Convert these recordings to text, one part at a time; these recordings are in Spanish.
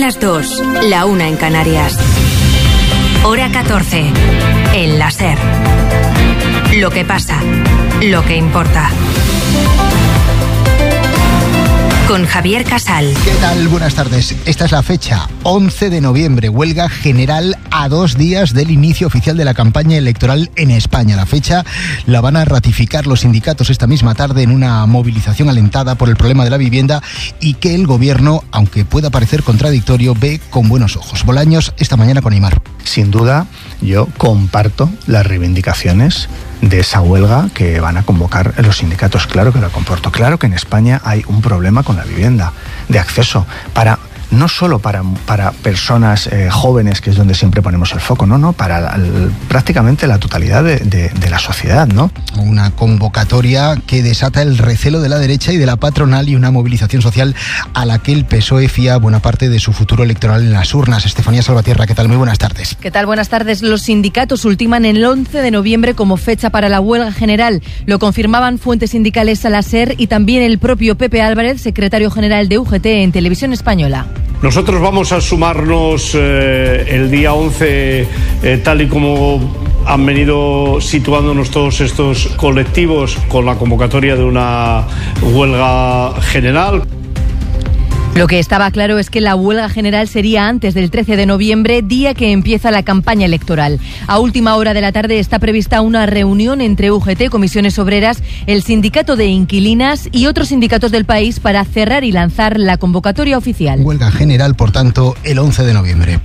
las 2, la 1 en Canarias. Hora 14, en la SER. Lo que pasa, lo que importa. Con Javier Casal. ¿Qué tal? Buenas tardes. Esta es la fecha, 11 de noviembre, huelga general a 2 días del inicio oficial de la campaña electoral en España. La fecha la van a ratificar los sindicatos esta misma tarde en una movilización alentada por el problema de la vivienda y que el gobierno, aunque pueda parecer contradictorio, ve con buenos ojos. Bolaños, esta mañana con Aimar. Sin duda, yo comparto las reivindicaciones de esa huelga que van a convocar los sindicatos. Claro que lo comporto. Claro que en España hay un problema con la vivienda, de acceso, no solo para personas jóvenes, que es donde siempre ponemos el foco, para prácticamente la totalidad de la sociedad, ¿no? Una convocatoria que desata el recelo de la derecha y de la patronal y una movilización social a la que el PSOE fía buena parte de su futuro electoral en las urnas. Estefanía Salvatierra, ¿qué tal? Muy buenas tardes. ¿Qué tal? Buenas tardes. Los sindicatos ultiman el 11 de noviembre como fecha para la huelga general. Lo confirmaban fuentes sindicales a la SER y también el propio Pepe Álvarez, secretario general de UGT en Televisión Española. Nosotros vamos a sumarnos el día 11, tal y como han venido situándonos todos estos colectivos con la convocatoria de una huelga general. Lo que estaba claro es que la huelga general sería antes del 13 de noviembre, día que empieza la campaña electoral. A última hora de la tarde está prevista una reunión entre UGT, Comisiones Obreras, el Sindicato de Inquilinas y otros sindicatos del país para cerrar y lanzar la convocatoria oficial. Huelga general, por tanto, el 11 de noviembre.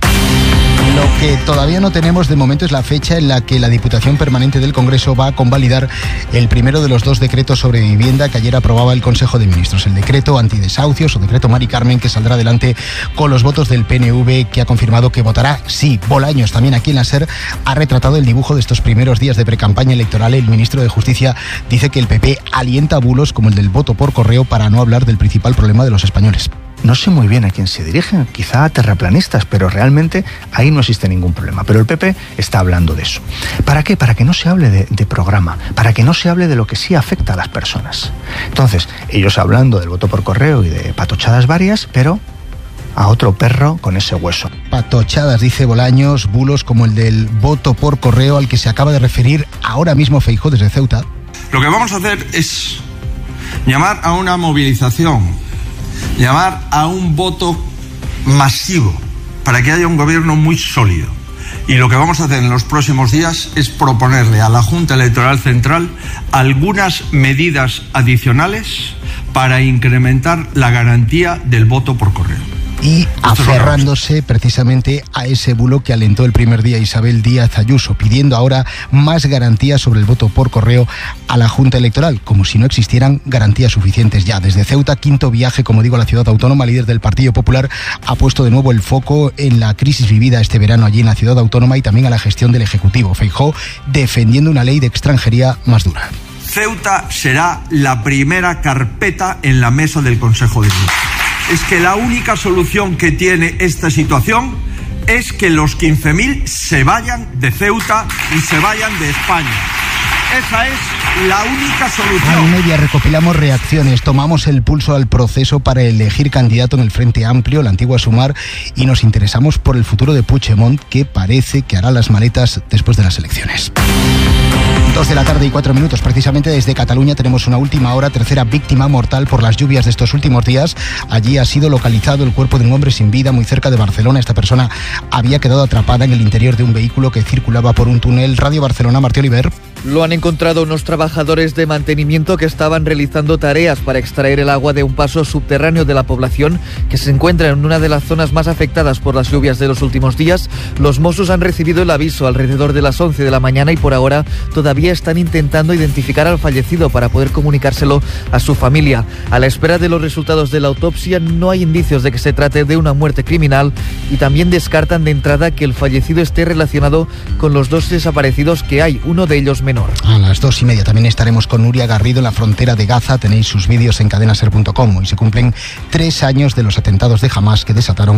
Lo que todavía no tenemos de momento es la fecha en la que la Diputación Permanente del Congreso va a convalidar el primero de los 2 decretos sobre vivienda que ayer aprobaba el Consejo de Ministros. El decreto antidesahucios o decreto Mari Carmen, que saldrá adelante con los votos del PNV, que ha confirmado que votará sí. Bolaños, también aquí en la SER, ha retratado el dibujo de estos primeros días de precampaña electoral. El ministro de Justicia dice que el PP alienta bulos como el del voto por correo, para no hablar del principal problema de los españoles. No sé muy bien a quién se dirigen, quizá a terraplanistas, pero realmente ahí no existe ningún problema. Pero el PP está hablando de eso. ¿Para qué? Para que no se hable de programa, para que no se hable de lo que sí afecta a las personas. Entonces, ellos hablando del voto por correo y de patochadas varias, pero a otro perro con ese hueso. Patochadas, dice Bolaños, bulos como el del voto por correo al que se acaba de referir ahora mismo Feijóo desde Ceuta. Lo que vamos a hacer es llamar a una movilización, llamar a un voto masivo para que haya un gobierno muy sólido. Y lo que vamos a hacer en los próximos días es proponerle a la Junta Electoral Central algunas medidas adicionales para incrementar la garantía del voto por correo. Y aferrándose precisamente a ese bulo que alentó el primer día Isabel Díaz Ayuso, pidiendo ahora más garantías sobre el voto por correo a la Junta Electoral, como si no existieran garantías suficientes ya. Desde Ceuta, 5º viaje, como digo, a la ciudad autónoma, líder del Partido Popular ha puesto de nuevo el foco en la crisis vivida este verano allí en la ciudad autónoma y también a la gestión del Ejecutivo. Feijóo defendiendo una ley de extranjería más dura. Ceuta será la primera carpeta en la mesa del Consejo de Ministros. Es que la única solución que tiene esta situación es que los 15.000 se vayan de Ceuta y se vayan de España. Esa es la única solución. A media recopilamos reacciones, tomamos el pulso al proceso para elegir candidato en el Frente Amplio, la antigua Sumar, y nos interesamos por el futuro de Puigdemont, que parece que hará las maletas después de las elecciones. 2 de la tarde y 4 minutos. Precisamente desde Cataluña tenemos una última hora, tercera víctima mortal por las lluvias de estos últimos días. Allí ha sido localizado el cuerpo de un hombre sin vida muy cerca de Barcelona. Esta persona había quedado atrapada en el interior de un vehículo que circulaba por un túnel. Radio Barcelona, Martí Oliver. Lo han encontrado unos trabajadores de mantenimiento que estaban realizando tareas para extraer el agua de un paso subterráneo de la población que se encuentra en una de las zonas más afectadas por las lluvias de los últimos días. Los Mossos han recibido el aviso alrededor de las 11 de la mañana y por ahora todavía están intentando identificar al fallecido para poder comunicárselo a su familia. A la espera de los resultados de la autopsia no hay indicios de que se trate de una muerte criminal y también descartan de entrada que el fallecido esté relacionado con los 2 desaparecidos que hay, uno de ellos menor. A las 2:30 también estaremos con Nuria Garrido en la frontera de Gaza. Tenéis sus vídeos en cadenaser.com. Hoy se cumplen 3 años de los atentados de Hamás que desataron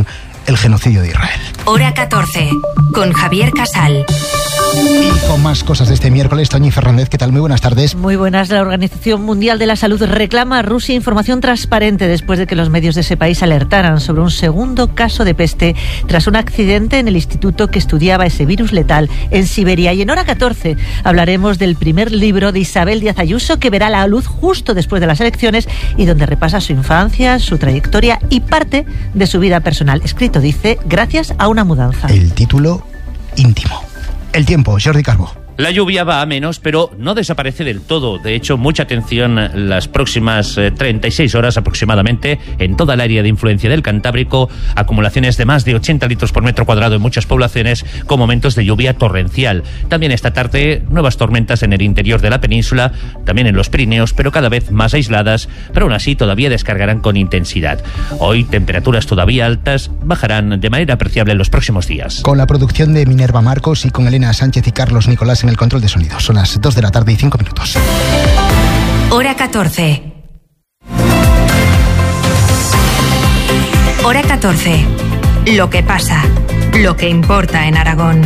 el genocidio de Israel. Hora 14, con Javier Casal. Y con más cosas de este miércoles, Toñi Fernández, ¿qué tal? Muy buenas tardes. Muy buenas. La Organización Mundial de la Salud reclama a Rusia información transparente después de que los medios de ese país alertaran sobre un segundo caso de peste tras un accidente en el instituto que estudiaba ese virus letal en Siberia. Y en Hora 14 hablaremos del primer libro de Isabel Díaz Ayuso, que verá la luz justo después de las elecciones y donde repasa su infancia, su trayectoria y parte de su vida personal. Escrito, dice, gracias a una mudanza. El título íntimo. El tiempo, Jordi Calvo. La lluvia va a menos, pero no desaparece del todo. De hecho, mucha atención las próximas 36 horas aproximadamente en toda el área de influencia del Cantábrico. Acumulaciones de más de 80 litros por metro cuadrado en muchas poblaciones, con momentos de lluvia torrencial. También esta tarde, nuevas tormentas en el interior de la península, también en los Pirineos, pero cada vez más aisladas, pero aún así todavía descargarán con intensidad. Hoy, temperaturas todavía altas bajarán de manera apreciable en los próximos días. Con la producción de Minerva Marcos y con Elena Sánchez y Carlos Nicolás en el control de sonido. Son las 2 de la tarde y 5 minutos. Hora 14. Hora 14. Lo que pasa, lo que importa en Aragón.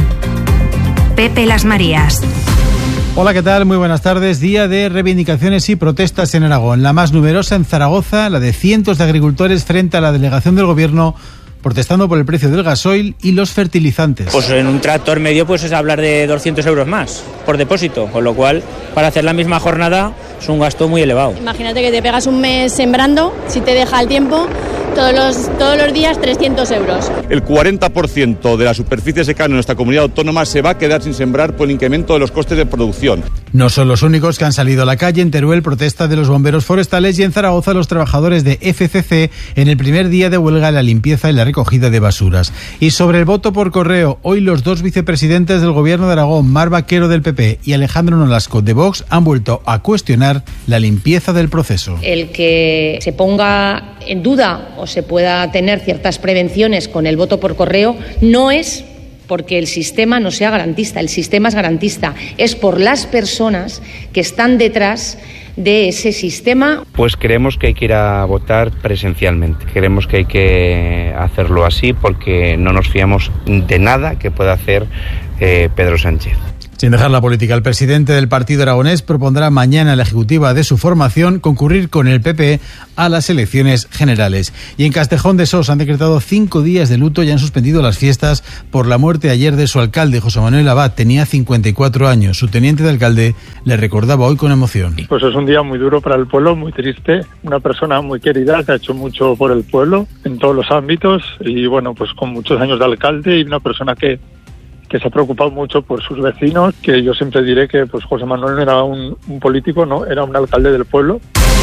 Pepe Las Marías. Hola, ¿qué tal? Muy buenas tardes. Día de reivindicaciones y protestas en Aragón. La más numerosa en Zaragoza, la de cientos de agricultores frente a la delegación del gobierno, protestando por el precio del gasoil y los fertilizantes. Pues en un tractor medio pues es hablar de 200 euros más por depósito, con lo cual para hacer la misma jornada es un gasto muy elevado. Imagínate que te pegas un mes sembrando, si te deja el tiempo, todos los días 300 euros. El 40% de la superficie secana en nuestra comunidad autónoma se va a quedar sin sembrar por el incremento de los costes de producción. No son los únicos que han salido a la calle. En Teruel, protesta de los bomberos forestales, y en Zaragoza los trabajadores de FCC en el primer día de huelga en la limpieza y la recogida de basuras. Y sobre el voto por correo, hoy los dos vicepresidentes del gobierno de Aragón, Mar Vaquero del PP y Alejandro Nolasco de Vox, han vuelto a cuestionar la limpieza del proceso. El que se ponga en duda o se pueda tener ciertas prevenciones con el voto por correo no es porque el sistema no sea garantista, el sistema es garantista, es por las personas que están detrás de ese sistema. Pues creemos que hay que ir a votar presencialmente, creemos que hay que hacerlo así porque no nos fiamos de nada que pueda hacer Pedro Sánchez. Sin dejar la política, el presidente del partido aragonés propondrá mañana a la ejecutiva de su formación concurrir con el PP a las elecciones generales. Y en Castejón de Sos han decretado 5 días de luto y han suspendido las fiestas por la muerte ayer de su alcalde, José Manuel Abad. Tenía 54 años. Su teniente de alcalde le recordaba hoy con emoción. Pues es un día muy duro para el pueblo, muy triste. Una persona muy querida que ha hecho mucho por el pueblo en todos los ámbitos y bueno, pues con muchos años de alcalde y una persona que se ha preocupado mucho por sus vecinos, que yo siempre diré que pues José Manuel no era un político, no, era un alcalde del pueblo.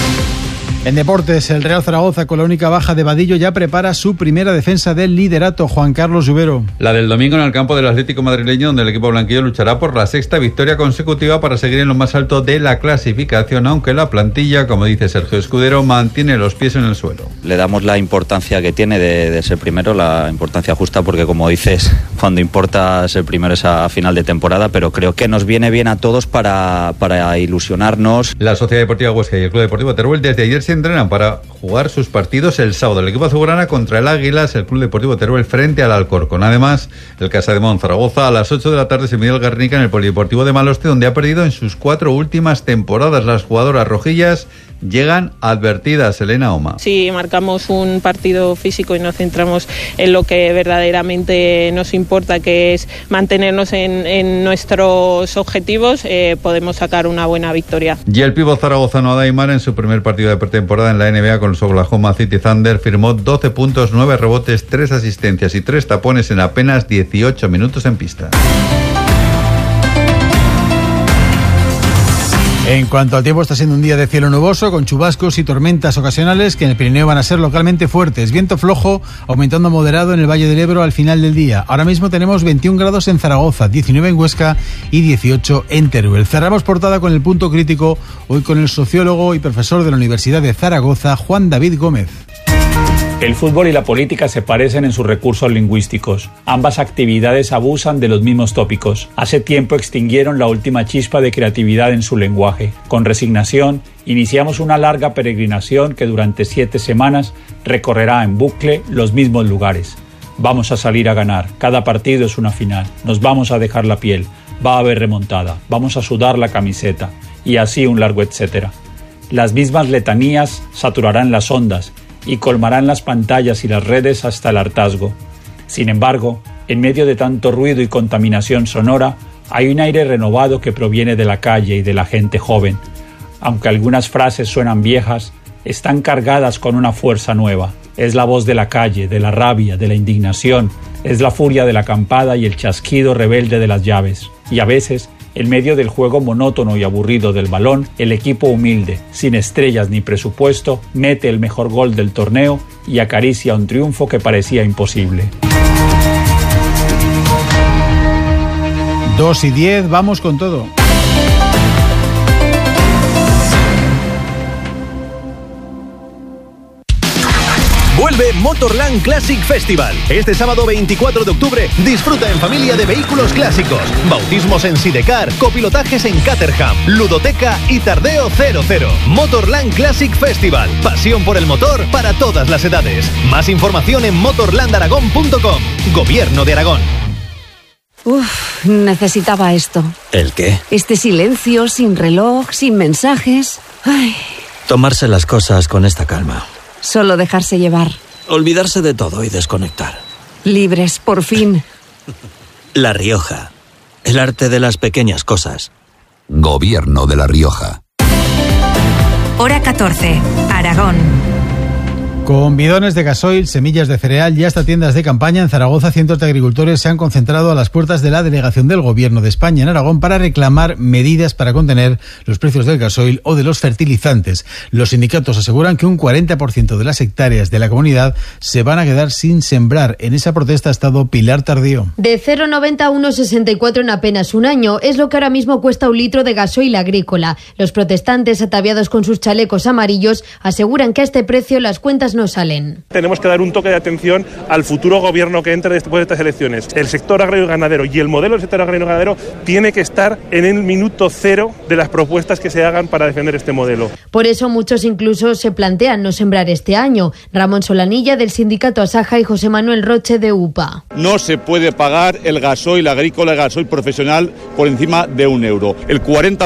En deportes, el Real Zaragoza, con la única baja de Vadillo, ya prepara su primera defensa del liderato. Juan Carlos Lluvero. La del domingo en el campo del Atlético madrileño, donde el equipo blanquillo luchará por la 6ª victoria consecutiva para seguir en lo más alto de la clasificación, aunque la plantilla, como dice Sergio Escudero, mantiene los pies en el suelo. Le damos la importancia que tiene de ser primero, la importancia justa, porque como dices, cuando importa ser primero es a final de temporada, pero creo que nos viene bien a todos para ilusionarnos. La Sociedad Deportiva Huesca y el Club Deportivo Teruel desde ayer se entrenan para jugar sus partidos el sábado. El equipo azulgrana contra el Águilas, el Club Deportivo Teruel frente al Alcorcón. Además, el Casademont Zaragoza a las 8 de la tarde se mide el Guernica en el Polideportivo de Maloste, donde ha perdido en sus 4 últimas temporadas. Las jugadoras rojillas llegan advertidas. Elena Oma. Si marcamos un partido físico y nos centramos en lo que verdaderamente nos importa, que es mantenernos en nuestros objetivos, podemos sacar una buena victoria. Y el pívot zaragozano Adaimar, en su primer partido de pretemporada en la NBA con los Oklahoma City Thunder, firmó 12 puntos, 9 rebotes, 3 asistencias y 3 tapones en apenas 18 minutos en pista. En cuanto al tiempo, está siendo un día de cielo nuboso con chubascos y tormentas ocasionales que en el Pirineo van a ser localmente fuertes. Viento flojo aumentando a moderado en el Valle del Ebro al final del día. Ahora mismo tenemos 21 grados en Zaragoza, 19 en Huesca y 18 en Teruel. Cerramos portada con el punto crítico, hoy con el sociólogo y profesor de la Universidad de Zaragoza, Juan David Gómez. El fútbol y la política se parecen en sus recursos lingüísticos. Ambas actividades abusan de los mismos tópicos. Hace tiempo extinguieron la última chispa de creatividad en su lenguaje. Con resignación, iniciamos una larga peregrinación que durante 7 semanas recorrerá en bucle los mismos lugares. Vamos a salir a ganar. Cada partido es una final. Nos vamos a dejar la piel. Va a haber remontada. Vamos a sudar la camiseta. Y así un largo etcétera. Las mismas letanías saturarán las ondas y colmarán las pantallas y las redes hasta el hartazgo. Sin embargo, en medio de tanto ruido y contaminación sonora, hay un aire renovado que proviene de la calle y de la gente joven. Aunque algunas frases suenan viejas, están cargadas con una fuerza nueva. Es la voz de la calle, de la rabia, de la indignación. Es la furia de la acampada y el chasquido rebelde de las llaves. Y a veces, en medio del juego monótono y aburrido del balón, el equipo humilde, sin estrellas ni presupuesto, mete el mejor gol del torneo y acaricia un triunfo que parecía imposible. 2:10, vamos con todo. Vuelve Motorland Classic Festival. Este sábado 24 de octubre disfruta en familia de vehículos clásicos, bautismos en Sidecar, copilotajes en Caterham, ludoteca y tardeo 00. Motorland Classic Festival. Pasión por el motor para todas las edades. Más información en motorlandaragón.com. Gobierno de Aragón. Necesitaba esto. ¿El qué? Este silencio, sin reloj, sin mensajes. Ay. Tomarse las cosas con esta calma. Solo dejarse llevar. Olvidarse de todo y desconectar. Libres, por fin. La Rioja. El arte de las pequeñas cosas. Gobierno de La Rioja. Hora 14. Aragón. Con bidones de gasoil, semillas de cereal y hasta tiendas de campaña, en Zaragoza cientos de agricultores se han concentrado a las puertas de la delegación del Gobierno de España en Aragón para reclamar medidas para contener los precios del gasoil o de los fertilizantes. Los sindicatos aseguran que un 40% de las hectáreas de la comunidad se van a quedar sin sembrar. En esa protesta ha estado Pilar Tardío. De 0,90 a 1,64 en apenas un año es lo que ahora mismo cuesta un litro de gasoil agrícola. Los protestantes, ataviados con sus chalecos amarillos, aseguran que a este precio las cuentas no salen. Tenemos que dar un toque de atención al futuro gobierno que entre después de estas elecciones. El sector agrario y ganadero y el modelo del sector agrario y ganadero tiene que estar en el minuto cero de las propuestas que se hagan para defender este modelo. Por eso muchos incluso se plantean no sembrar este año. Ramón Solanilla del sindicato Asaja y José Manuel Roche de UPA. No se puede pagar el gasoil agrícola, el gasoil profesional por encima de €1. El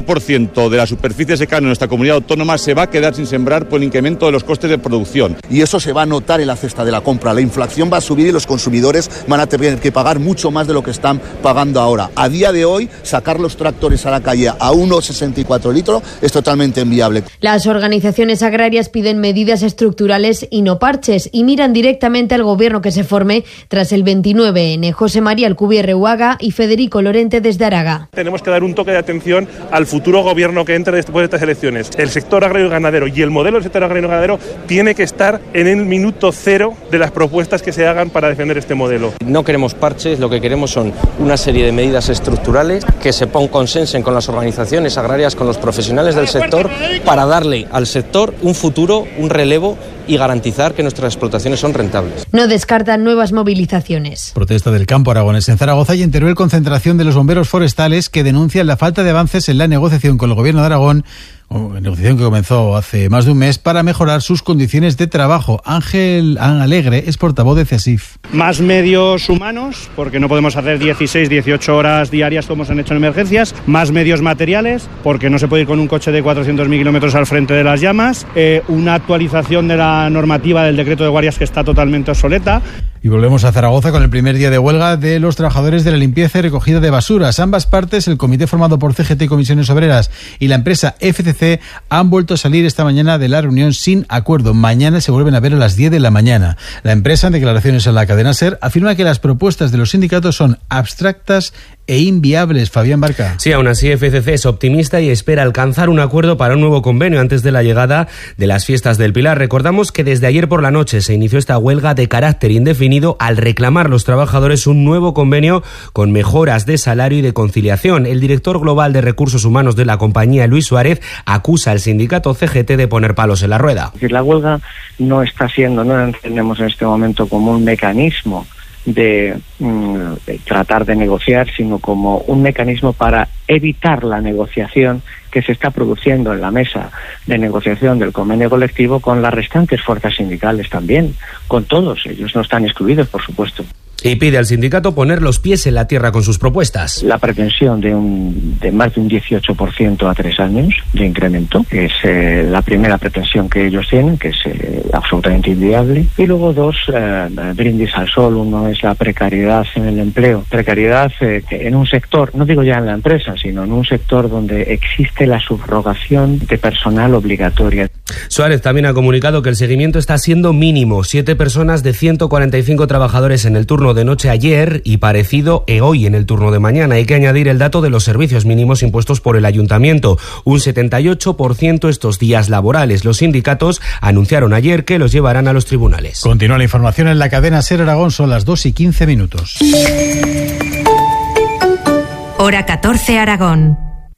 40% de la superficie secana en nuestra comunidad autónoma se va a quedar sin sembrar por el incremento de los costes de producción. Y eso se va a notar en la cesta de la compra. La inflación va a subir y los consumidores van a tener que pagar mucho más de lo que están pagando ahora. A día de hoy, sacar los tractores a la calle a 1,64 litros es totalmente inviable. Las organizaciones agrarias piden medidas estructurales y no parches y miran directamente al gobierno que se forme tras el 29N. José María Alcubierre Huaga y Federico Lorente desde Araga. Tenemos que dar un toque de atención al futuro gobierno que entre después de estas elecciones. El sector agrario y ganadero y el modelo del sector agrario y ganadero tiene que estar en el minuto cero de las propuestas que se hagan para defender este modelo. No queremos parches, lo que queremos son una serie de medidas estructurales que se consensen con las organizaciones agrarias, con los profesionales del sector, para darle al sector un futuro, un relevo y garantizar que nuestras explotaciones son rentables. No descartan nuevas movilizaciones. Protesta del campo aragonés en Zaragoza y en Teruel, concentración de los bomberos forestales que denuncian la falta de avances en la negociación con el Gobierno de Aragón, negociación que comenzó hace más de un mes para mejorar sus condiciones de trabajo. Ángel Alegre es portavoz de CESIF. Más medios humanos, porque no podemos hacer 16, 18 horas diarias como se han hecho en emergencias. Más medios materiales, porque no se puede ir con un coche de 400.000 kilómetros al frente de las llamas. Una actualización de la normativa del decreto de guardias que está totalmente obsoleta. Y volvemos a Zaragoza con el primer día de huelga de los trabajadores de la limpieza y recogida de basuras. Ambas partes, el comité formado por CGT y Comisiones Obreras y la empresa FCC, han vuelto a salir esta mañana de la reunión sin acuerdo. Mañana se vuelven a ver a las 10 de la mañana. La empresa, en declaraciones a la cadena SER, afirma que las propuestas de los sindicatos son abstractas e inviables. Fabián Barca. Sí, aún así FCC es optimista y espera alcanzar un acuerdo para un nuevo convenio antes de la llegada de las fiestas del Pilar. Recordamos que desde ayer por la noche se inició esta huelga de carácter indefinido al reclamar los trabajadores un nuevo convenio con mejoras de salario y de conciliación. El director global de Recursos Humanos de la compañía, Luis Suárez, acusa al sindicato CGT de poner palos en la rueda. La huelga no la entendemos en este momento como un mecanismo de tratar de negociar, sino como un mecanismo para evitar la negociación que se está produciendo en la mesa de negociación del convenio colectivo con las restantes fuerzas sindicales también, con todos, ellos no están excluidos, por supuesto. Y pide al sindicato poner los pies en la tierra con sus propuestas. La pretensión de más de un 18% a 3 años de incremento, que es la primera pretensión que ellos tienen, que es absolutamente inviable. Y luego 2, brindis al sol. Uno es la precariedad en el empleo. Precariedad en un sector, no digo ya en la empresa, sino en un sector donde existe la subrogación de personal obligatoria. Suárez también ha comunicado que el seguimiento está siendo mínimo. 7 personas de 145 trabajadores en el turno de noche ayer y parecido hoy en el turno de mañana. Hay que añadir el dato de los servicios mínimos impuestos por el ayuntamiento. Un 78% estos días laborales. Los sindicatos anunciaron ayer que los llevarán a los tribunales. Continúa la información en la cadena SER Aragón. Son las 2:15. Hora 14 Aragón.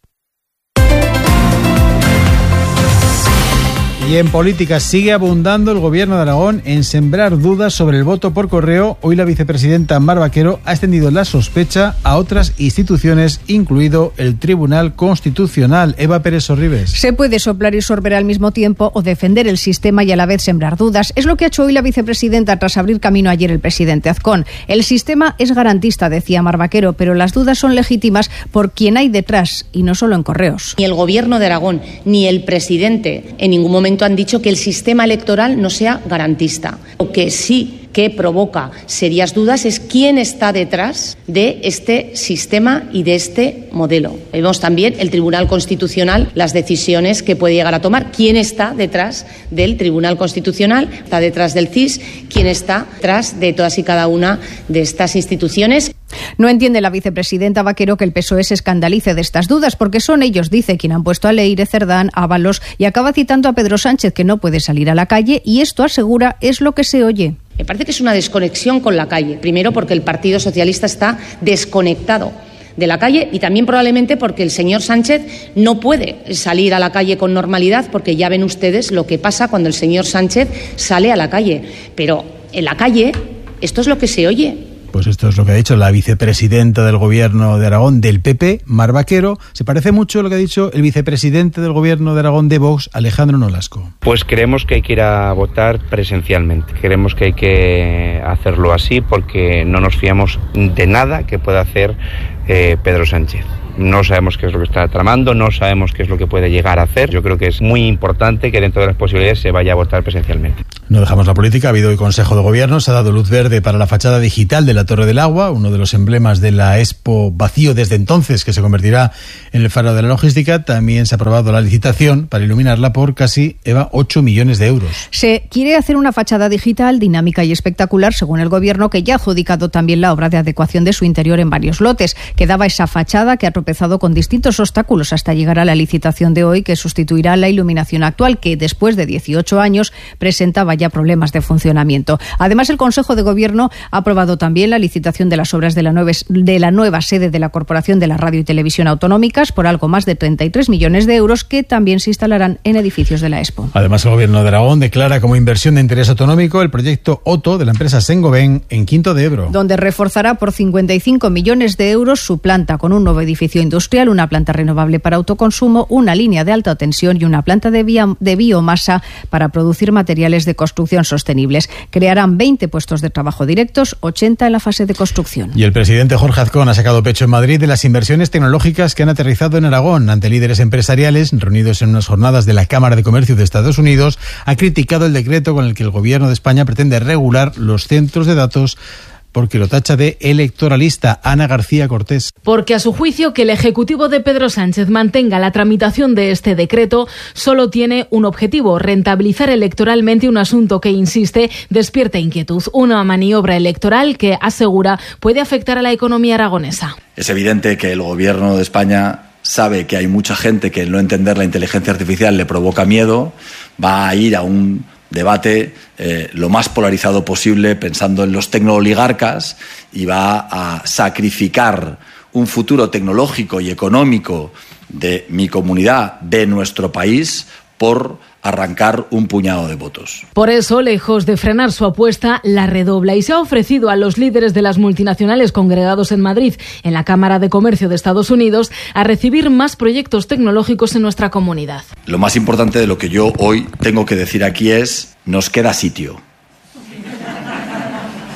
Y en política sigue abundando el Gobierno de Aragón en sembrar dudas sobre el voto por correo. Hoy la vicepresidenta Mar Vaquero ha extendido la sospecha a otras instituciones, incluido el Tribunal Constitucional. Eva Pérez Sorribes. Se puede soplar y sorber al mismo tiempo o defender el sistema y a la vez sembrar dudas. Es lo que ha hecho hoy la vicepresidenta tras abrir camino ayer el presidente Azcón. El sistema es garantista, decía Mar Vaquero, pero las dudas son legítimas por quien hay detrás y no solo en correos. Ni el Gobierno de Aragón ni el presidente en ningún momento han dicho que el sistema electoral no sea garantista. Lo que sí que provoca serias dudas es quién está detrás de este sistema y de este modelo. Vemos también el Tribunal Constitucional, las decisiones que puede llegar a tomar. ¿Quién está detrás del Tribunal Constitucional? ¿Está detrás del CIS? ¿Quién está detrás de todas y cada una de estas instituciones? No entiende la vicepresidenta Vaquero que el PSOE se escandalice de estas dudas, porque son ellos, dice, quien han puesto a Leire, Cerdán, Ábalos, y acaba citando a Pedro Sánchez, que no puede salir a la calle, y esto, asegura, es lo que se oye. Me parece que es una desconexión con la calle. Primero, porque el Partido Socialista está desconectado de la calle y también probablemente porque el señor Sánchez no puede salir a la calle con normalidad, porque ya ven ustedes lo que pasa cuando el señor Sánchez sale a la calle. Pero en la calle esto es lo que se oye. Pues esto es lo que ha dicho la vicepresidenta del Gobierno de Aragón del PP, Mar Vaquero. Se parece mucho a lo que ha dicho el vicepresidente del Gobierno de Aragón de Vox, Alejandro Nolasco. Pues creemos que hay que ir a votar presencialmente. Creemos que hay que hacerlo así porque no nos fiamos de nada que pueda hacer Pedro Sánchez. No sabemos qué es lo que está tramando, no sabemos qué es lo que puede llegar a hacer. Yo creo que es muy importante que dentro de las posibilidades se vaya a votar presencialmente. No dejamos la política. Ha habido hoy Consejo de Gobierno. Se ha dado luz verde para la fachada digital de la Torre del Agua, uno de los emblemas de la Expo vacío desde entonces, que se convertirá en el faro de la logística. También se ha aprobado la licitación para iluminarla por casi, Eva, 8 millones de euros. Se quiere hacer una fachada digital dinámica y espectacular, según el Gobierno, que ya ha adjudicado también la obra de adecuación de su interior en varios lotes. Quedaba esa fachada que ha tropezado con distintos obstáculos hasta llegar a la licitación de hoy, que sustituirá la iluminación actual, que después de 18 años presentaba ya problemas de funcionamiento. Además, el Consejo de Gobierno ha aprobado también la licitación de las obras de la nueva sede de la Corporación de la Radio y Televisión Autonómicas por algo más de 33 millones de euros, que también se instalarán en edificios de la Expo. Además, el Gobierno de Aragón declara como inversión de interés autonómico el proyecto Otto de la empresa Saint-Gobain en Quinto de Ebro, donde reforzará por 55 millones de euros su planta con un nuevo edificio industrial, una planta renovable para autoconsumo, una línea de alta tensión y una planta de biomasa para producir materiales de construcción sostenibles. Crearán 20 puestos de trabajo directos, 80 en la fase de construcción. Y el presidente Jorge Azcón ha sacado pecho en Madrid de las inversiones tecnológicas que han aterrizado en Aragón. Ante líderes empresariales reunidos en unas jornadas de la Cámara de Comercio de Estados Unidos, ha criticado el decreto con el que el Gobierno de España pretende regular los centros de datos, porque lo tacha de electoralista. Ana García Cortés. Porque a su juicio que el Ejecutivo de Pedro Sánchez mantenga la tramitación de este decreto solo tiene un objetivo: rentabilizar electoralmente un asunto que, insiste, despierta inquietud. Una maniobra electoral que, asegura, puede afectar a la economía aragonesa. Es evidente que el Gobierno de España sabe que hay mucha gente que el no entender la inteligencia artificial le provoca miedo, va a ir a un debate lo más polarizado posible pensando en los tecnooligarcas y va a sacrificar un futuro tecnológico y económico de mi comunidad, de nuestro país, por arrancar un puñado de votos. Por eso, lejos de frenar su apuesta, la redobla y se ha ofrecido a los líderes de las multinacionales congregados en Madrid, en la Cámara de Comercio de Estados Unidos, a recibir más proyectos tecnológicos en nuestra comunidad. Lo más importante de lo que yo hoy tengo que decir aquí es: nos queda sitio.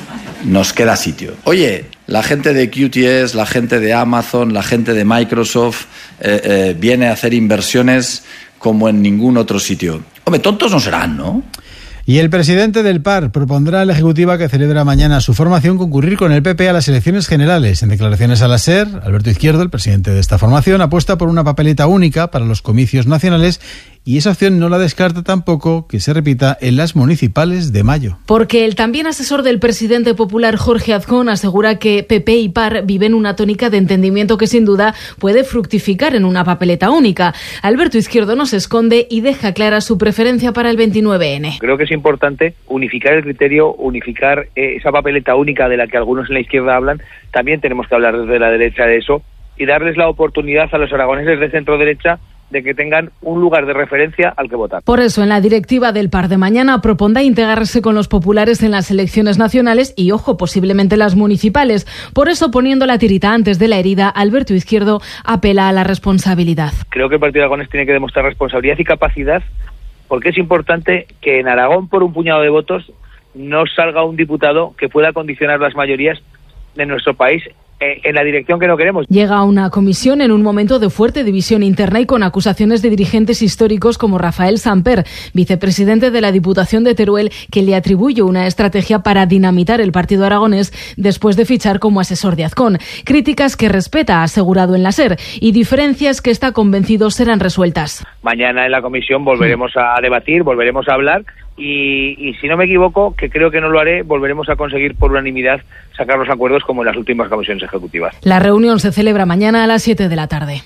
nos queda sitio. Oye, la gente de QTS, la gente de Amazon, la gente de Microsoft viene a hacer inversiones como en ningún otro sitio. Hombre, tontos no serán, ¿no? Y el presidente del PAR propondrá a la Ejecutiva, que celebra mañana su formación, concurrir con el PP a las elecciones generales. En declaraciones a la SER, Alberto Izquierdo, el presidente de esta formación, apuesta por una papeleta única para los comicios nacionales, y esa opción no la descarta tampoco que se repita en las municipales de mayo. Porque el también asesor del presidente popular Jorge Azcón asegura que PP y PAR viven una tónica de entendimiento que sin duda puede fructificar en una papeleta única. Alberto Izquierdo no se esconde y deja clara su preferencia para el 29N. Creo que es importante unificar el criterio, unificar esa papeleta única de la que algunos en la izquierda hablan. También tenemos que hablar desde la derecha de eso y darles la oportunidad a los aragoneses de centro-derecha de que tengan un lugar de referencia al que votar. Por eso, en la directiva del PAR de mañana propondrá integrarse con los populares en las elecciones nacionales y, ojo, posiblemente las municipales. Por eso, poniendo la tirita antes de la herida, Alberto Izquierdo apela a la responsabilidad. Creo que el Partido Aragonés tiene que demostrar responsabilidad y capacidad, porque es importante que en Aragón, por un puñado de votos, no salga un diputado que pueda condicionar las mayorías de nuestro país en la dirección que no queremos. Llega a una comisión en un momento de fuerte división interna y con acusaciones de dirigentes históricos como Rafael Samper, vicepresidente de la Diputación de Teruel, que le atribuye una estrategia para dinamitar el partido aragonés después de fichar como asesor de Azcón. Críticas que respeta, ha asegurado en la SER, y diferencias que está convencido serán resueltas. Mañana en la comisión volveremos a debatir, volveremos a hablar y si no me equivoco, que creo que no lo haré, volveremos a conseguir por unanimidad sacar los acuerdos como en las últimas comisiones ejecutivas. La reunión se celebra mañana a las 7 de la tarde.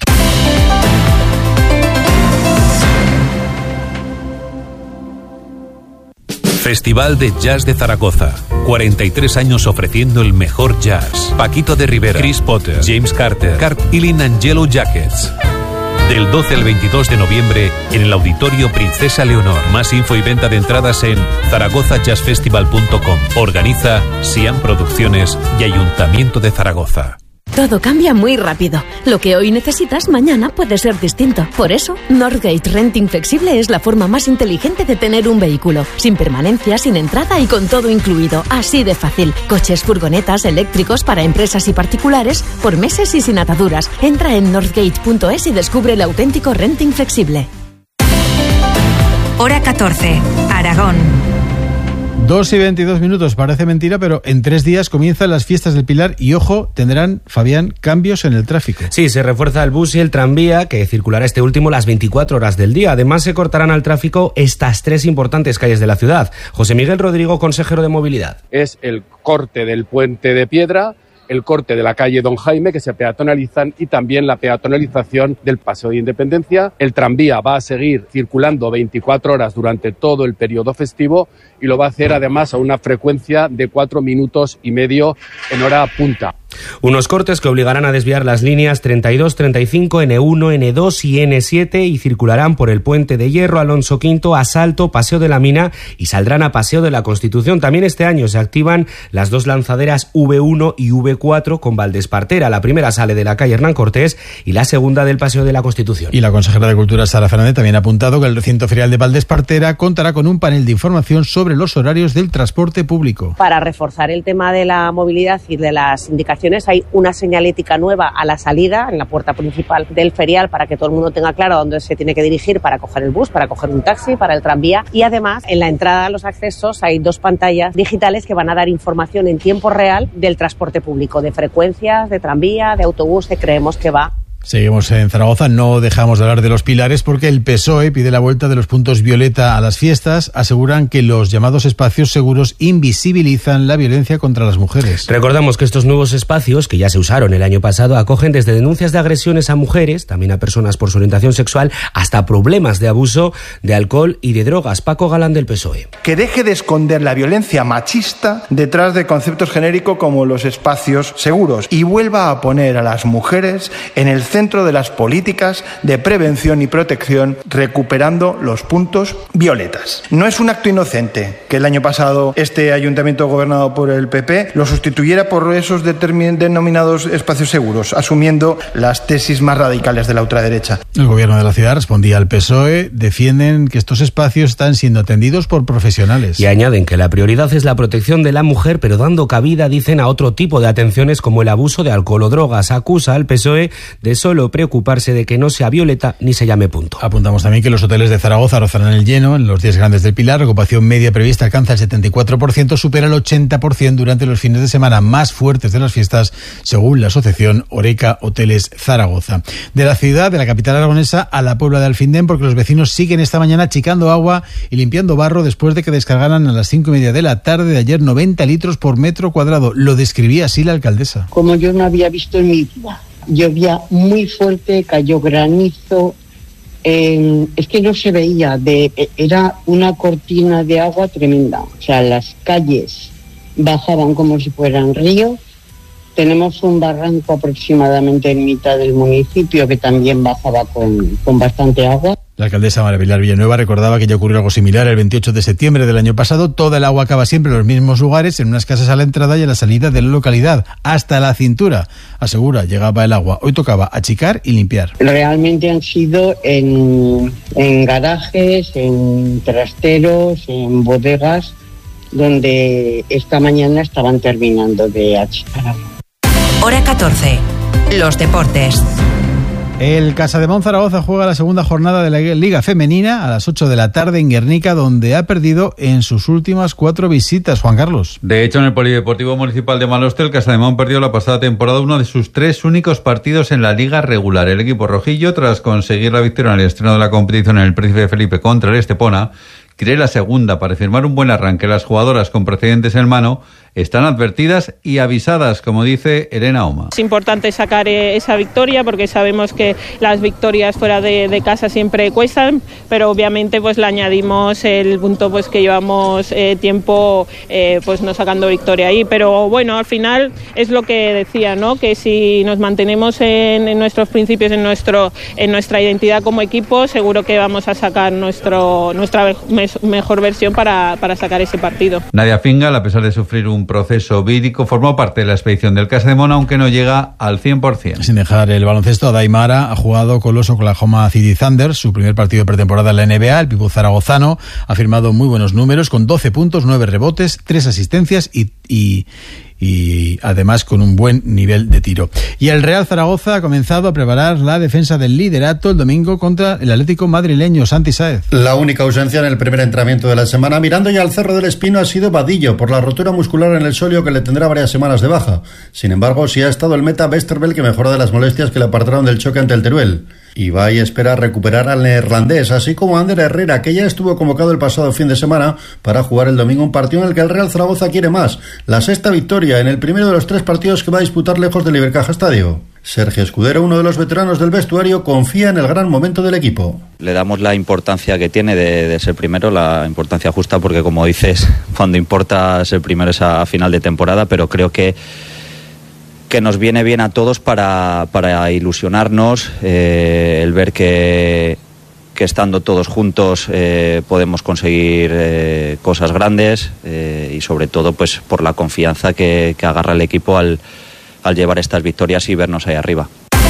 Festival de Jazz de Zaragoza. 43 años ofreciendo el mejor jazz. Paquito de Rivera, Chris Potter, James Carter, Cart Ealing and Yellow Jackets. Del 12 al 22 de noviembre en el Auditorio Princesa Leonor. Más info y venta de entradas en zaragozajazzfestival.com. Organiza Siam Producciones y Ayuntamiento de Zaragoza. Todo cambia muy rápido. Lo que hoy necesitas, mañana puede ser distinto. Por eso, Northgate Renting Flexible es la forma más inteligente de tener un vehículo. Sin permanencia, sin entrada y con todo incluido. Así de fácil. Coches, furgonetas, eléctricos para empresas y particulares, por meses y sin ataduras. Entra en northgate.es y descubre el auténtico renting flexible. Hora 14, Aragón. 2:22, parece mentira, pero en 3 días comienzan las fiestas del Pilar y, ojo, tendrán, Fabián, cambios en el tráfico. Sí, se refuerza el bus y el tranvía, que circulará este último las 24 horas del día. Además, se cortarán al tráfico estas 3 importantes calles de la ciudad. José Miguel Rodrigo, consejero de Movilidad. Es el corte del Puente de Piedra, el corte de la calle Don Jaime, que se peatonalizan, y también la peatonalización del Paseo de Independencia. El tranvía va a seguir circulando 24 horas durante todo el periodo festivo y lo va a hacer además a una frecuencia de 4 minutos y medio en hora punta. Unos cortes que obligarán a desviar las líneas 32, 35, N1, N2 y N7 y circularán por el Puente de Hierro, Alonso V, Asalto, Paseo de la Mina y saldrán a Paseo de la Constitución. También este año se activan las 2 lanzaderas V1 y V4 con Valdespartera. La primera sale de la calle Hernán Cortés y la segunda del Paseo de la Constitución. Y la consejera de Cultura, Sara Fernández, también ha apuntado que el recinto ferial de Valdespartera contará con un panel de información sobre los horarios del transporte público. Para reforzar el tema de la movilidad y de las indicaciones, hay una señalética nueva a la salida, en la puerta principal del ferial, para que todo el mundo tenga claro a dónde se tiene que dirigir para coger el bus, para coger un taxi, para el tranvía. Y además, en la entrada a los accesos hay 2 pantallas digitales que van a dar información en tiempo real del transporte público, de frecuencias, de tranvía, de autobús, que creemos que va. Seguimos en Zaragoza, no dejamos de hablar de los pilares porque el PSOE pide la vuelta de los puntos violeta a las fiestas. Aseguran que los llamados espacios seguros invisibilizan la violencia contra las mujeres. Recordamos que estos nuevos espacios, que ya se usaron el año pasado, acogen desde denuncias de agresiones a mujeres, también a personas por su orientación sexual, hasta problemas de abuso de alcohol y de drogas. Paco Galán, del PSOE. Que deje de esconder la violencia machista detrás de conceptos genéricos como los espacios seguros y vuelva a poner a las mujeres en el centro de las políticas de prevención y protección, recuperando los puntos violetas. No es un acto inocente que el año pasado este ayuntamiento gobernado por el PP lo sustituyera por esos denominados espacios seguros, asumiendo las tesis más radicales de la ultraderecha. El gobierno de la ciudad respondía al PSOE, defienden que estos espacios están siendo atendidos por profesionales. Y añaden que la prioridad es la protección de la mujer, pero dando cabida, dicen, a otro tipo de atenciones como el abuso de alcohol o drogas. Acusa al PSOE de solo preocuparse de que no sea violeta ni se llame punto. Apuntamos también que los hoteles de Zaragoza rozarán el lleno en los días grandes del Pilar. La ocupación media prevista alcanza el 74%, supera el 80% durante los fines de semana más fuertes de las fiestas, según la asociación Oreca Hoteles Zaragoza. De la ciudad, de la capital aragonesa, a la Puebla de Alfindén, porque los vecinos siguen esta mañana achicando agua y limpiando barro después de que descargaran a las 5:30 de la tarde de ayer 90 litros por metro cuadrado. Lo describía así la alcaldesa. Como yo no había visto en mi vida. Llovía muy fuerte, cayó granizo, es que no se veía, era una cortina de agua tremenda. O sea, las calles bajaban como si fueran ríos. Tenemos un barranco aproximadamente en mitad del municipio que también bajaba con bastante agua. La alcaldesa María Pilar Villanueva recordaba que ya ocurrió algo similar el 28 de septiembre del año pasado. Toda el agua acaba siempre en los mismos lugares, en unas casas a la entrada y a la salida de la localidad, hasta la cintura. Asegura, llegaba el agua. Hoy tocaba achicar y limpiar. Realmente han sido en garajes, en trasteros, en bodegas, donde esta mañana estaban terminando de achicar. Hora 14. Los deportes. El Casademont Zaragoza juega la segunda jornada de la Liga Femenina a las 8 de la tarde en Guernica, donde ha perdido en sus últimas 4 visitas. Juan Carlos. De hecho, en el Polideportivo Municipal de Maloste, el Casademont perdió la pasada temporada uno de sus 3 únicos partidos en la Liga regular. El equipo rojillo, tras conseguir la victoria en el estreno de la competición en el Príncipe Felipe contra el Estepona, quiere la segunda para firmar un buen arranque. Las jugadoras con precedentes en mano están advertidas y avisadas, como dice Elena Oma. Es importante sacar esa victoria porque sabemos que las victorias fuera de casa siempre cuestan, pero obviamente pues le añadimos el punto pues que llevamos tiempo pues no sacando victoria ahí, pero bueno, al final es lo que decía, ¿no? Que si nos mantenemos en nuestros principios, en nuestra identidad como equipo, seguro que vamos a sacar nuestra mejor versión para sacar ese partido. Nadia Fingal, a pesar de sufrir un proceso vírico, formó parte de la expedición del Casademont, aunque no llega al 100%. Sin dejar el baloncesto, Daimara ha jugado con los Oklahoma City Thunder, su primer partido de pretemporada en la NBA. El pívot zaragozano ha firmado muy buenos números, con 12 puntos, 9 rebotes, 3 asistencias y además con un buen nivel de tiro. Y el Real Zaragoza ha comenzado a preparar la defensa del liderato el domingo contra el Atlético madrileño. Santi Sáez. La única ausencia en el primer entrenamiento de la semana, mirando ya al Cerro del Espino, ha sido Vadillo, por la rotura muscular en el sóleo que le tendrá varias semanas de baja. Sin embargo, sí ha estado el meta Westerveld, que mejora de las molestias que le apartaron del choque ante el Teruel. Ibai espera recuperar al neerlandés, así como a Ander Herrera, que ya estuvo convocado el pasado fin de semana para jugar el domingo un partido en el que el Real Zaragoza quiere más, la 6ª victoria en el primero de los 3 partidos que va a disputar lejos del Ibercaja Estadio. Sergio Escudero, uno de los veteranos del vestuario, confía en el gran momento del equipo. Le damos la importancia que tiene de ser primero, la importancia justa, porque como dices, cuando importa ser primero es a final de temporada, pero creo que nos viene bien a todos para ilusionarnos, el ver que estando todos juntos podemos conseguir cosas grandes, y sobre todo pues por la confianza que agarra el equipo al llevar estas victorias y vernos ahí arriba.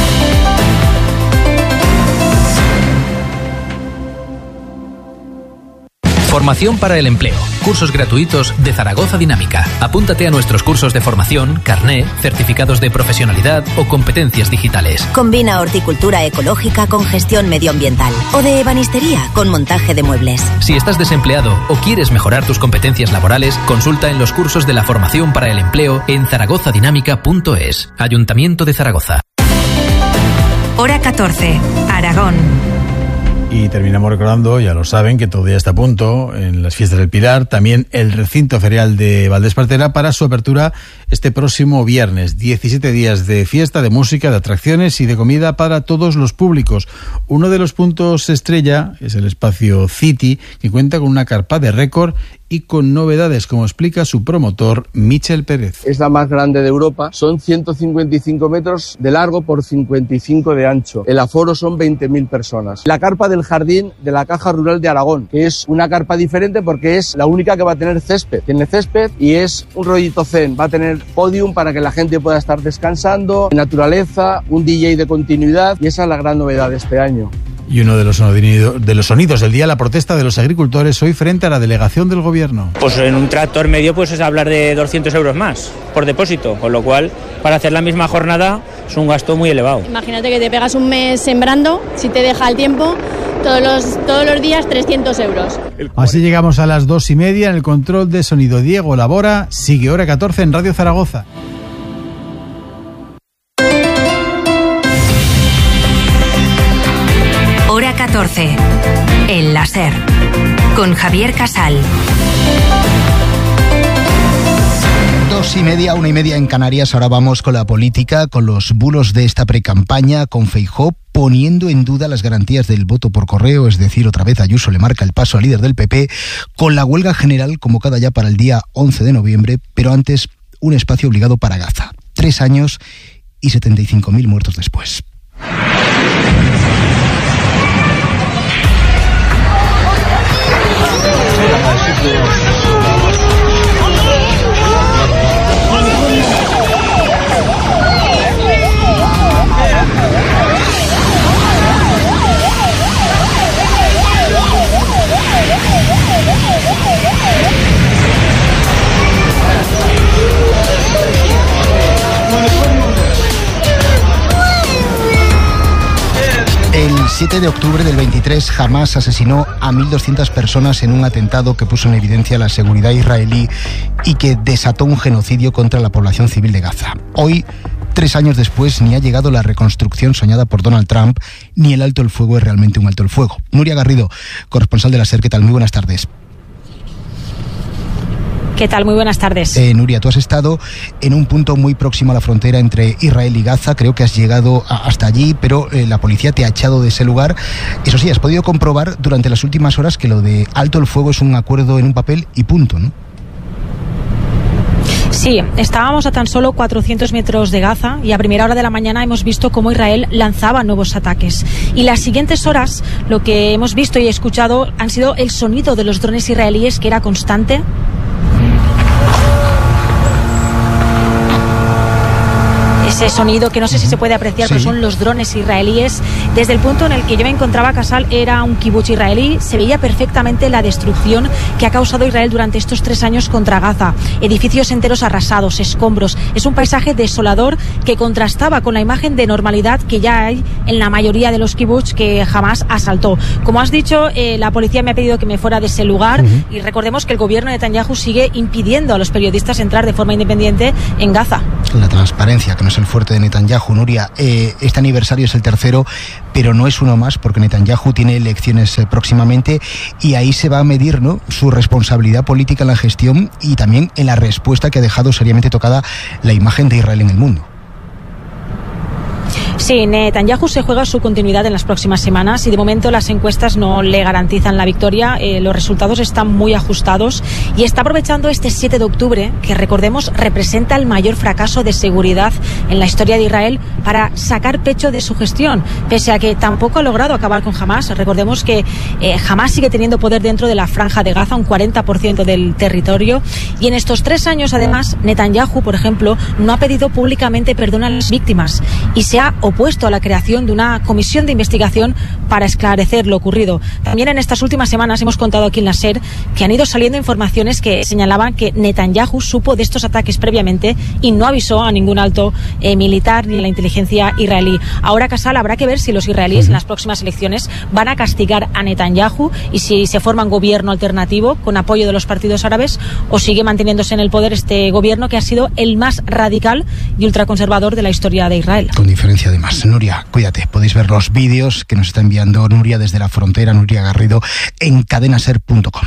Formación para el empleo. Cursos gratuitos de Zaragoza Dinámica. Apúntate a nuestros cursos de formación, carné, certificados de profesionalidad o competencias digitales. Combina horticultura ecológica con gestión medioambiental o de ebanistería con montaje de muebles. Si estás desempleado o quieres mejorar tus competencias laborales, consulta en los cursos de la formación para el empleo en zaragozadinámica.es. Ayuntamiento de Zaragoza. Hora 14. Aragón. Y terminamos recordando, ya lo saben, que todo ya está a punto en las fiestas del Pilar, también el recinto ferial de Valdespartera para su apertura este próximo viernes. 17 días de fiesta, de música, de atracciones y de comida para todos los públicos. Uno de los puntos estrella es el espacio City, que cuenta con una carpa de récord y con novedades, como explica su promotor Michel Pérez. Es la más grande de Europa, son 155 metros de largo por 55 de ancho. El aforo son 20.000 personas. La carpa del jardín de la Caja Rural de Aragón, que es una carpa diferente porque es la única que va a tener césped. Tiene césped y es un rollito zen. Va a tener podium para que la gente pueda estar descansando, naturaleza, un DJ de continuidad, y esa es la gran novedad de este año. Y uno de los sonidos del día, la protesta de los agricultores hoy frente a la delegación del gobierno. Pues en un tractor medio pues es hablar de 200 euros más por depósito, con lo cual para hacer la misma jornada es un gasto muy elevado. Imagínate que te pegas un mes sembrando, si te deja el tiempo, todos los días 300 euros. Así llegamos a las 2:30. En el control de sonido Diego Labora. Sigue Hora 14 en Radio Zaragoza. Hora 14, en la SER, con Javier Casal. 2:30, 1:30 en Canarias. Ahora vamos con la política, con los bulos de esta precampaña, con Feijóo poniendo en duda las garantías del voto por correo, es decir, otra vez Ayuso le marca el paso al líder del PP, con la huelga general convocada ya para el día 11 de noviembre, pero antes un espacio obligado para Gaza. 3 años y 75.000 muertos después. El 7 de octubre del 23, Hamás asesinó a 1.200 personas en un atentado que puso en evidencia la seguridad israelí y que desató un genocidio contra la población civil de Gaza. Hoy, 3 años después, ni ha llegado la reconstrucción soñada por Donald Trump, ni el alto el fuego es realmente un alto el fuego. Nuria Garrido, corresponsal de la SER, ¿qué tal? Muy buenas tardes. ¿Qué tal? Muy buenas tardes. Nuria, tú has estado en un punto muy próximo a la frontera entre Israel y Gaza. Creo que has llegado hasta allí, pero la policía te ha echado de ese lugar. Eso sí, has podido comprobar durante las últimas horas que lo de alto el fuego es un acuerdo en un papel y punto, ¿no? Sí, estábamos a tan solo 400 metros de Gaza y a primera hora de la mañana hemos visto cómo Israel lanzaba nuevos ataques. Y las siguientes horas lo que hemos visto y escuchado han sido el sonido de los drones israelíes, que era constante. Ese sonido que no sé si se puede apreciar, sí, pero son los drones israelíes. Desde el punto en el que yo me encontraba, Casal, era un kibutz israelí. Se veía perfectamente la destrucción que ha causado Israel durante estos 3 años contra Gaza. Edificios enteros arrasados, escombros. Es un paisaje desolador que contrastaba con la imagen de normalidad que ya hay en la mayoría de los kibutz que Hamás asaltó. Como has dicho, la policía me ha pedido que me fuera de ese lugar, y recordemos que el gobierno de Netanyahu sigue impidiendo a los periodistas entrar de forma independiente en Gaza. La transparencia, que no es el fuerte de Netanyahu. Nuria, este aniversario es el tercero, pero no es uno más, porque Netanyahu tiene elecciones próximamente y ahí se va a medir, ¿no?, su responsabilidad política en la gestión y también en la respuesta que ha dejado seriamente tocada la imagen de Israel en el mundo. Sí, Netanyahu se juega su continuidad en las próximas semanas y de momento las encuestas no le garantizan la victoria. Los resultados están muy ajustados y está aprovechando este 7 de octubre, que recordemos representa el mayor fracaso de seguridad en la historia de Israel, para sacar pecho de su gestión, pese a que tampoco ha logrado acabar con Hamás. Recordemos que Hamás sigue teniendo poder dentro de la franja de Gaza, un 40% del territorio, y en estos 3 años además Netanyahu, por ejemplo, no ha pedido públicamente perdón a las víctimas y se ha opuesto a la creación de una comisión de investigación para esclarecer lo ocurrido. También en estas últimas semanas hemos contado aquí en la SER que han ido saliendo informaciones que señalaban que Netanyahu supo de estos ataques previamente y no avisó a ningún alto militar ni a la inteligencia israelí. Ahora, Casal, habrá que ver si los israelíes en las próximas elecciones van a castigar a Netanyahu y si se forma un gobierno alternativo con apoyo de los partidos árabes, o sigue manteniéndose en el poder este gobierno que ha sido el más radical y ultraconservador de la historia de Israel. Con diferencia, además. Nuria, cuídate. Podéis ver los vídeos que nos está enviando Nuria desde la frontera, Nuria Garrido, en cadenaser.com.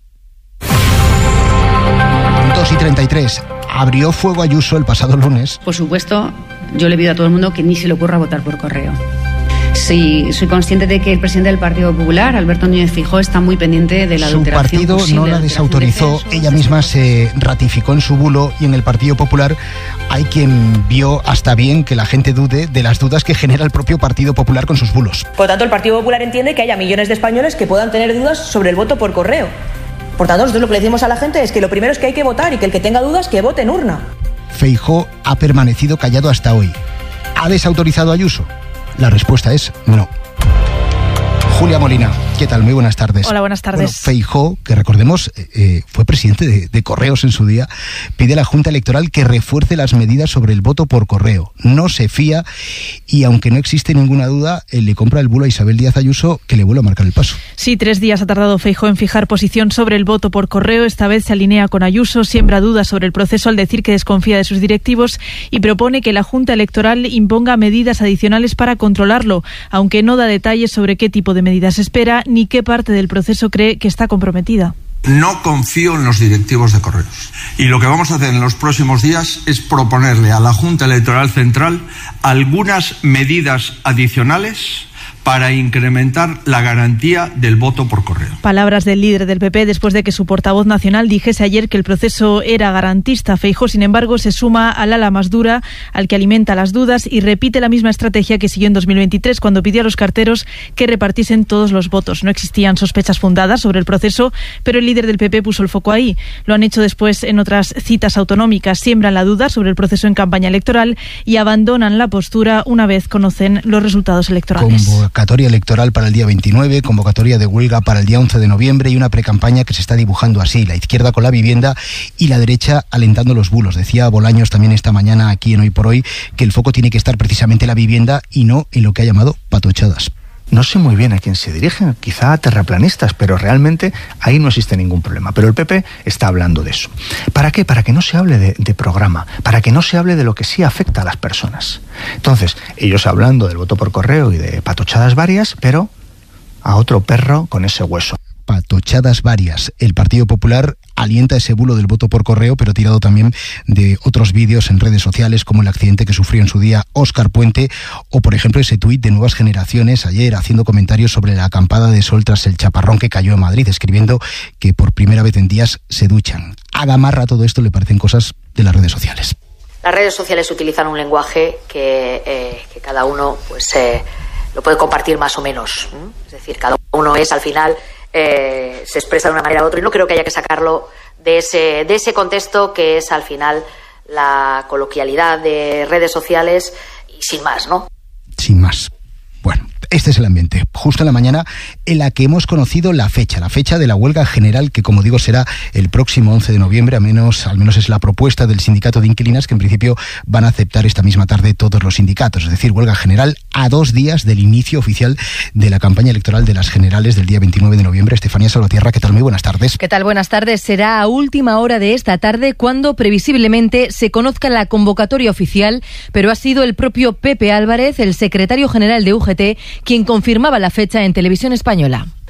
2:33. Abrió fuego Ayuso el pasado lunes. Por supuesto, yo le pido a todo el mundo que ni se le ocurra votar por correo. Sí, soy consciente de que el presidente del Partido Popular, Alberto Núñez Feijóo, está muy pendiente de la adulteración. Su partido no la desautorizó, ella misma se ratificó en su bulo, y en el Partido Popular hay quien vio hasta bien que la gente dude de las dudas que genera el propio Partido Popular con sus bulos. Por tanto, el Partido Popular entiende que haya millones de españoles que puedan tener dudas sobre el voto por correo. Por tanto, nosotros lo que le decimos a la gente es que lo primero es que hay que votar, y que el que tenga dudas que vote en urna. Feijóo ha permanecido callado hasta hoy. ¿Ha desautorizado a Ayuso? La respuesta es no. Julia Molina, ¿qué tal? Muy buenas tardes. Hola, buenas tardes. Bueno, Feijóo, que recordemos, fue presidente de Correos en su día, pide a la Junta Electoral que refuerce las medidas sobre el voto por correo. No se fía, y aunque no existe ninguna duda, le compra el bulo a Isabel Díaz Ayuso, que le vuelve a marcar el paso. Sí, 3 días ha tardado Feijóo en fijar posición sobre el voto por correo. Esta vez se alinea con Ayuso, siembra dudas sobre el proceso al decir que desconfía de sus directivos y propone que la Junta Electoral imponga medidas adicionales para controlarlo, aunque no da detalles sobre qué tipo de medidas espera ni qué parte del proceso cree que está comprometida. No confío en los directivos de Correos. Y lo que vamos a hacer en los próximos días es proponerle a la Junta Electoral Central algunas medidas adicionales para incrementar la garantía del voto por correo. Palabras del líder del PP después de que su portavoz nacional dijese ayer que el proceso era garantista. Feijóo, sin embargo, se suma al ala más dura, al que alimenta las dudas, y repite la misma estrategia que siguió en 2023 cuando pidió a los carteros que repartiesen todos los votos. No existían sospechas fundadas sobre el proceso, pero el líder del PP puso el foco ahí. Lo han hecho después en otras citas autonómicas. Siembran la duda sobre el proceso en campaña electoral y abandonan la postura una vez conocen los resultados electorales. Convocatoria electoral para el día 29, convocatoria de huelga para el día 11 de noviembre y una precampaña que se está dibujando así, la izquierda con la vivienda y la derecha alentando los bulos. Decía Bolaños también esta mañana aquí en Hoy por Hoy que el foco tiene que estar precisamente en la vivienda y no en lo que ha llamado patochadas. No sé muy bien a quién se dirigen, quizá a terraplanistas, pero realmente ahí no existe ningún problema. Pero el PP está hablando de eso. ¿Para qué? Para que no se hable de programa, para que no se hable de lo que sí afecta a las personas. Entonces, ellos hablando del voto por correo y de patochadas varias, pero a otro perro con ese hueso. Patochadas varias. El Partido Popular alienta ese bulo del voto por correo, pero tirado también de otros vídeos en redes sociales, como el accidente que sufrió en su día Óscar Puente, o por ejemplo ese tuit de Nuevas Generaciones ayer haciendo comentarios sobre la acampada de sol tras el chaparrón que cayó en Madrid, escribiendo que por primera vez en días se duchan. A Gamarra todo esto le parecen cosas de las redes sociales. Las redes sociales utilizan un lenguaje que cada uno pues lo puede compartir más o menos. Es decir, cada uno es al final se expresa de una manera u otra, y no creo que haya que sacarlo de ese contexto que es al final la coloquialidad de redes sociales y sin más, ¿no? Sin más. Bueno, este es el ambiente, justo en la mañana en la que hemos conocido la fecha de la huelga general, que como digo será el próximo 11 de noviembre, al menos es la propuesta del sindicato de inquilinas, que en principio van a aceptar esta misma tarde todos los sindicatos, es decir, huelga general a 2 días del inicio oficial de la campaña electoral de las generales del día 29 de noviembre. Estefanía Salvatierra, ¿qué tal? Muy buenas tardes. ¿Qué tal? Buenas tardes. Será a última hora de esta tarde cuando previsiblemente se conozca la convocatoria oficial, pero ha sido el propio Pepe Álvarez, el secretario general de UGT, quien confirmaba la fecha en Televisión Española.